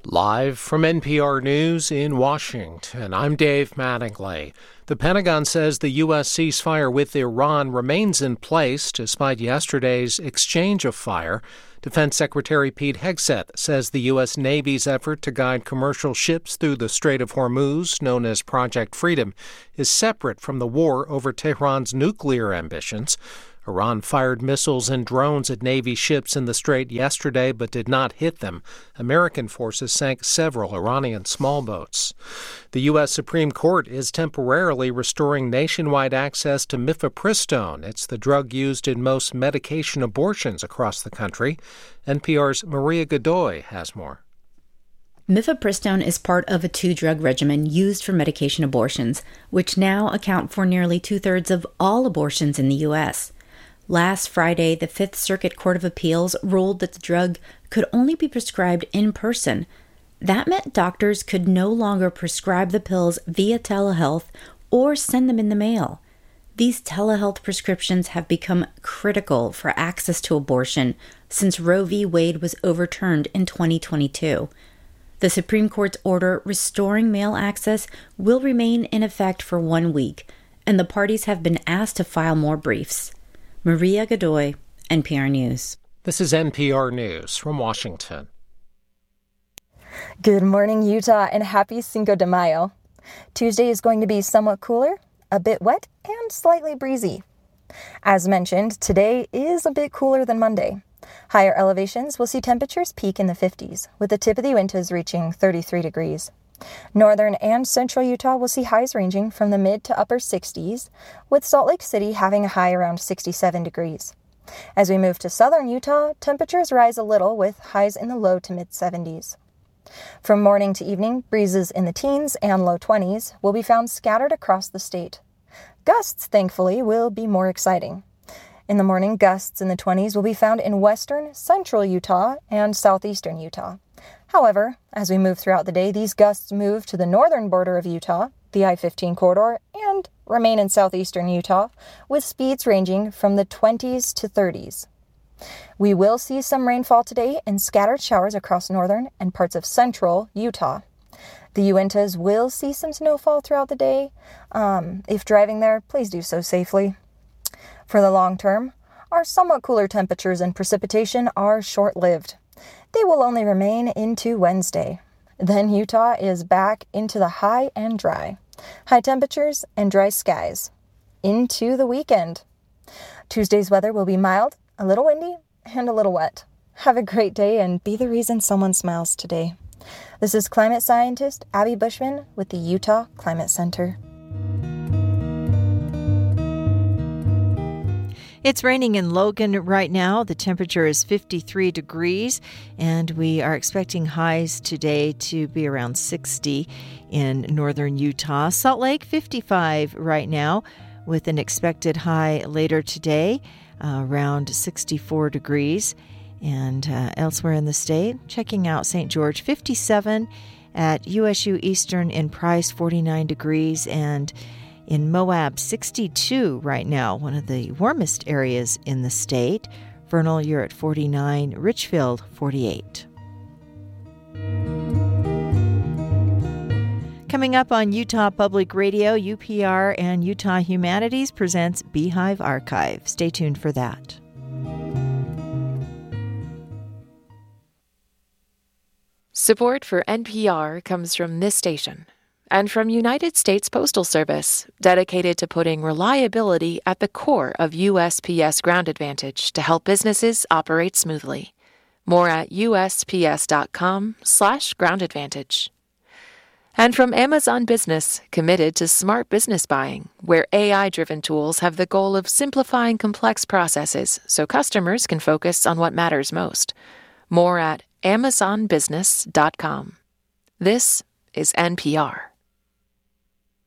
Live from NPR News in Washington, I'm Dave Mattingly. The Pentagon says the U.S. ceasefire with Iran remains in place despite yesterday's exchange of fire. Defense Secretary Pete Hegseth says the U.S. Navy's effort to guide commercial ships through the Strait of Hormuz, known as Project Freedom, is separate from the war over Tehran's nuclear ambitions. Iran fired missiles and drones at Navy ships in the strait yesterday but did not hit them. American forces sank several Iranian small boats. The U.S. Supreme Court is temporarily restoring nationwide access to mifepristone. It's the drug used in most medication abortions across the country. NPR's Maria Godoy has more. Mifepristone is part of a two-drug regimen used for medication abortions, which now account for nearly two-thirds of all abortions in the U.S. Last Friday, the Fifth Circuit Court of Appeals ruled that the drug could only be prescribed in person. That meant doctors could no longer prescribe the pills via telehealth or send them in the mail. These telehealth prescriptions have become critical for access to abortion since Roe v. Wade was overturned in 2022. The Supreme Court's order restoring mail access will remain in effect for 1 week, and the parties have been asked to file more briefs. Maria Godoy, NPR News. This is NPR News from Washington. Good morning, Utah, and happy Cinco de Mayo. Tuesday is going to be somewhat cooler, a bit wet, and slightly breezy. As mentioned, today is a bit cooler than Monday. Higher elevations will see temperatures peak in the 50s, with the tip of the Uintas reaching 33 degrees. Northern and central Utah will see highs ranging from the mid to upper 60s, with Salt Lake City having a high around 67 degrees. As we move to southern Utah, temperatures rise a little with highs in the low to mid 70s. From morning to evening, breezes in the teens and low 20s will be found scattered across the state. Gusts, thankfully, will be more exciting. In the morning, gusts in the 20s will be found in western, central Utah and southeastern Utah. However, as we move throughout the day, these gusts move to the northern border of Utah, the I-15 corridor, and remain in southeastern Utah, with speeds ranging from the 20s to 30s. We will see some rainfall today and scattered showers across northern and parts of central Utah. The Uintas will see some snowfall throughout the day. If driving there, please do so safely. For the long term, our somewhat cooler temperatures and precipitation are short-lived. They will only remain into Wednesday. Then Utah is back into the high and dry. High temperatures and dry skies. Into the weekend. Tuesday's weather will be mild, a little windy, and a little wet. Have a great day and be the reason someone smiles today. This is climate scientist Abby Bushman with the Utah Climate Center. It's raining in Logan right now. The temperature is 53 degrees, and we are expecting highs today to be around 60 in northern Utah. Salt Lake, 55 right now, with an expected high later today, around 64 degrees. And elsewhere in the state, checking out St. George, 57 at USU Eastern in Price, 49 degrees, and in Moab, 62 right now, one of the warmest areas in the state. Vernal, you're at 49. Richfield, 48. Coming up on Utah Public Radio, UPR and Utah Humanities presents Beehive Archive. Stay tuned for that. Support for NPR comes from this station and from United States Postal Service, dedicated to putting reliability at the core of USPS Ground Advantage to help businesses operate smoothly. More at usps.com/groundadvantage. And from Amazon Business, committed to smart business buying, where AI-driven tools have the goal of simplifying complex processes so customers can focus on what matters most. More at amazonbusiness.com. This is NPR.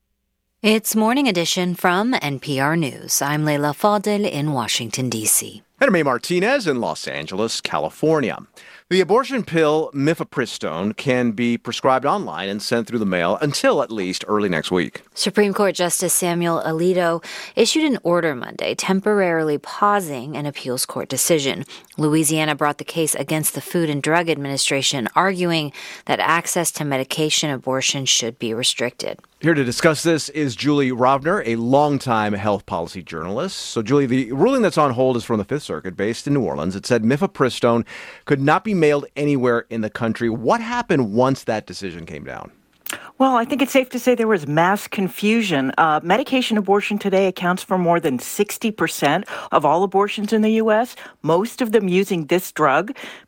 It's Morning Edition from NPR News. I'm Leila Fadel in Washington, D.C. And May Martinez in Los Angeles, California. The abortion pill mifepristone can be prescribed online and sent through the mail until at least early next week. Supreme Court Justice Samuel Alito issued an order Monday temporarily pausing an appeals court decision. Louisiana brought the case against the Food and Drug Administration, arguing that access to medication abortion should be restricted. Here to discuss this is Julie Rovner, a longtime health policy journalist. So, Julie, the ruling that's on hold is from the Fifth Circuit, based in New Orleans. It said mifepristone could not be mailed anywhere in the country. What happened once that decision came down? Well, I think it's safe to say there was mass confusion. Medication abortion today accounts for more than 60% of all abortions in the U.S., most of them using this drug.